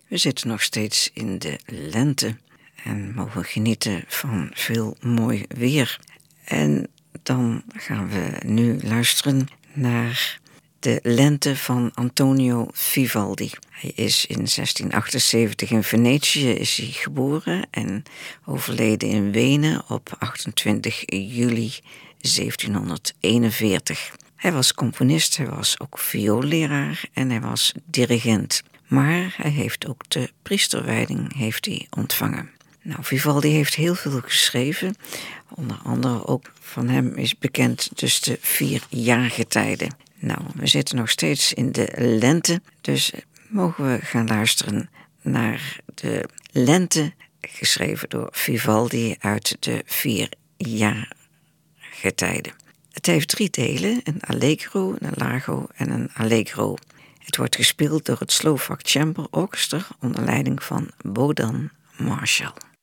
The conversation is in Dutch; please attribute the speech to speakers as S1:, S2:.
S1: We zitten nog steeds in de lente en mogen genieten van veel mooi weer. En dan gaan we nu luisteren naar de lente van Antonio Vivaldi. Hij is in 1678 in Venetië is hij geboren en overleden in Wenen op 28 juli 1741. Hij was componist, hij was ook vioolleraar en hij was dirigent. Maar hij heeft ook de priesterwijding ontvangen. Nou, Vivaldi heeft heel veel geschreven. Onder andere ook van hem is bekend dus de 4 jaargetijden. Nou, we zitten nog steeds in de lente, dus mogen we gaan luisteren naar de lente, geschreven door Vivaldi uit de 4 jaargetijden. Het heeft 3 delen, een allegro, een largo en een allegro. Het wordt gespeeld door het Slovak Chamber Orchestra onder leiding van Bogdan Marshall.